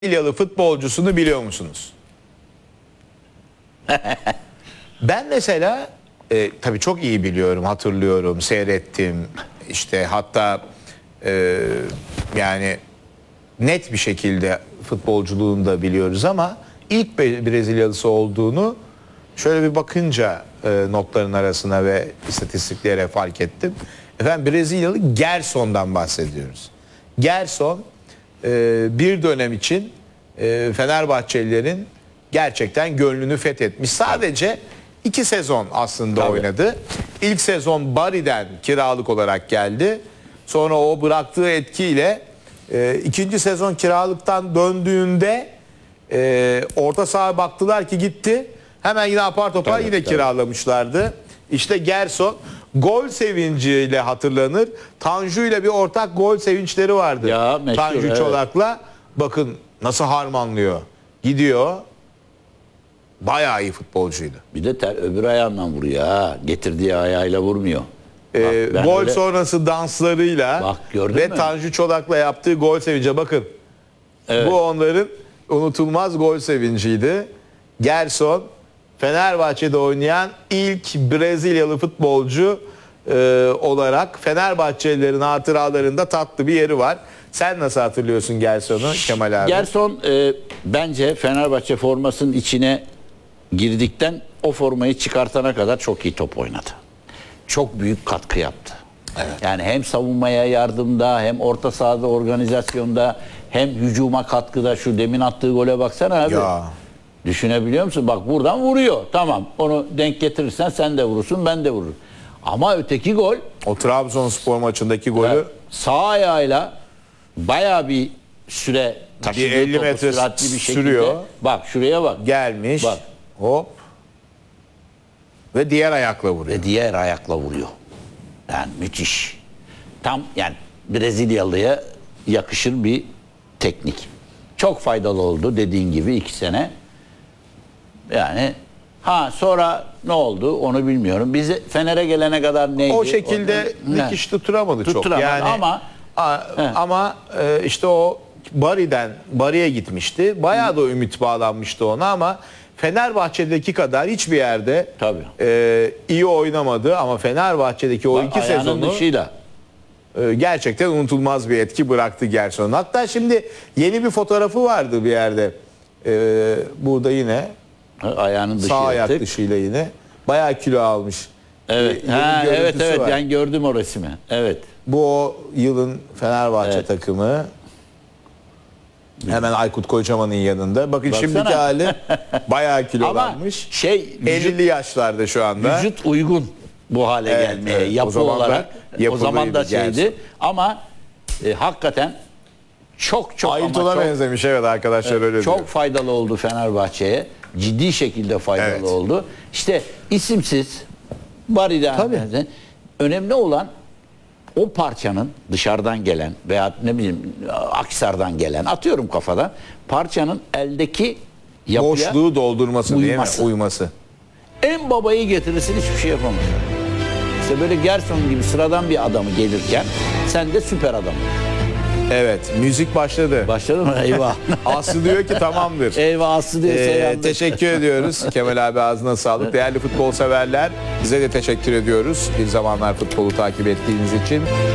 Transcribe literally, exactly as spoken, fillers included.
Brezilyalı futbolcusunu biliyor musunuz? Ben mesela e, tabii çok iyi biliyorum, hatırlıyorum, seyrettim. İşte hatta e, yani net bir şekilde futbolculuğunu da biliyoruz ama ilk Be- Brezilyalısı olduğunu şöyle bir bakınca e, notların arasına ve istatistiklere fark ettim. Efendim Brezilyalı Gerson'dan bahsediyoruz. Gerson e, bir dönem için e, Fenerbahçelilerin gerçekten gönlünü fethetmiş. Sadece iki sezon aslında Tabii. oynadı. İlk sezon Bari'den kiralık olarak geldi. Sonra o bıraktığı etkiyle e, ikinci sezon kiralıktan döndüğünde e, orta saha baktılar ki gitti. Hemen yine apar topar Tabii, yine tabii. kiralamışlardı. İşte Gerson gol sevinciyle hatırlanır. Tanju ile bir ortak gol sevinçleri vardı. Ya, meşhur, Tanju evet. Çolak'la bakın nasıl harmanlıyor. Gidiyor. Bayağı iyi futbolcuydu. Bir de ter, öbür ayağından vuruyor ha. Getirdiği ayağıyla vurmuyor. Bak, Ee, ben gol öyle- sonrası danslarıyla Bak, gördün ve mü? Tanju Çolak'la yaptığı gol sevinci bakın. Evet. Bu onların unutulmaz gol sevinciydi. Gerson Fenerbahçe'de oynayan ilk Brezilyalı futbolcu e, olarak Fenerbahçelilerin hatıralarında tatlı bir yeri var. Sen nasıl hatırlıyorsun Gerson'u Kemal abi? Gerson e, bence Fenerbahçe formasının içine girdikten o formayı çıkartana kadar çok iyi top oynadı. Çok büyük katkı yaptı. Yani hem savunmaya yardımda, hem orta sahada organizasyonda, hem hücuma katkıda. Şu demin attığı gole baksana abi. Ya. Düşünebiliyor musun? Bak buradan vuruyor. Tamam. Onu denk getirirsen sen de vurursun, ben de vururum. Ama öteki gol O Trabzonspor maçındaki golü sağ ayağıyla bayağı bir süre taşıdığı Bir elli topu metre süratli bir şekilde. sürüyor. Bak şuraya bak. gelmiş. Bak. Hop. Ve diğer ayakla vuruyor. Ve diğer ayakla vuruyor. Yani müthiş. Tam yani Brezilyalıya yakışır bir teknik. Çok faydalı oldu dediğin gibi iki sene. Yani ha sonra ne oldu onu bilmiyorum. Bize Fener'e gelene kadar neydi? O şekilde Onu- dikiş tutturamadı çok. Tutturamadı Yani ama- a- He. ama e, işte o Bari'den Bari'ye gitmişti. Bayağı da ümit bağlanmıştı ona ama Fenerbahçe'deki kadar hiçbir yerde Tabii. e, iyi oynamadı ama Fenerbahçe'deki o Bak, iki ayağının sezonu dışıyla. e, gerçekten unutulmaz bir etki bıraktı Gerson. Hatta şimdi yeni bir fotoğrafı vardı bir yerde. E, burada yine Ha, ayağının dışı sağ ayak tık. dışıyla yine bayağı kilo almış. Evet. Yeni Ha, evet görüntüsü evet var. ben gördüm o resmi. Evet. Bu o yılın Fenerbahçe Evet. takımı. Hemen Aykut Kocaman'ın yanında. Bakın Baksana. şimdiki hali bayağı Ama kilolanmış. şey vücut, ellili yaşlarda şu anda. vücut uygun bu hale Evet, gelmeye evet. O yapı zaman da olarak. O yapılıydı zaman da şeydi gerçi. ama e, hakikaten çok çok ama Ayrıntına çok, benzemiş evet arkadaşlar öyle çok diyor. faydalı oldu Fenerbahçe'ye. Ciddi şekilde faydalı Evet. oldu. İşte isimsiz Bari'den Tabii. önemli olan o parçanın dışarıdan gelen veya ne bileyim Akhisar'dan gelen atıyorum kafadan parçanın eldeki yapıya Boşluğu doldurması uyması. değil mi? Uyması. en babayı getirirsin hiçbir şey yapamaz. İşte böyle Gerson gibi sıradan bir adamı gelirken sen de süper adam. Evet müzik başladı. Başladı mı? Eyvah. Aslı diyor ki tamamdır. Eyvah Aslı diyorsa Ee, yandı. teşekkür ediyoruz. Kemal abi ağzına sağlık. Değerli futbol severler bize de teşekkür ediyoruz. Bir zamanlar futbolu takip ettiğiniz için.